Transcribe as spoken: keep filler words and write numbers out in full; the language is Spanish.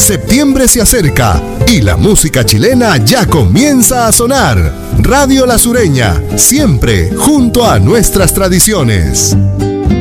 Septiembre se acerca y la música chilena ya comienza a sonar. Radio La Sureña, siempre junto a nuestras tradiciones.